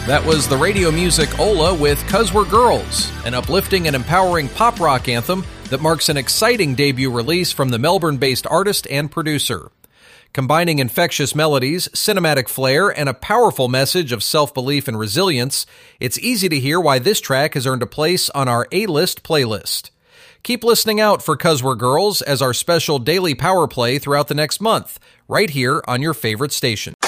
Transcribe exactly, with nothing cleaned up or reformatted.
That was the radio music Ola with "'Cause We're Girls," an uplifting and empowering pop rock anthem that marks an exciting debut release from the Melbourne-based artist and producer. Combining infectious melodies, cinematic flair, and a powerful message of self-belief and resilience, it's easy to hear why this track has earned a place on our A-List playlist. Keep listening out for "'Cause We're Girls as our special daily power play throughout the next month, right here on your favorite station.